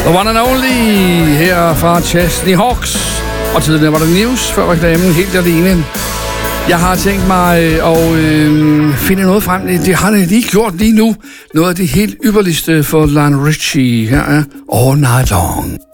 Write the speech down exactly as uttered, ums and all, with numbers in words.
The one and only her fra Chesney Hawks. Og tidligere var der news før reklamen helt alene. Jeg har tænkt mig at øh, finde noget frem. Det har jeg lige gjort lige nu. Noget af det helt ypperligste for Lionel Richie. Her er All Night Long.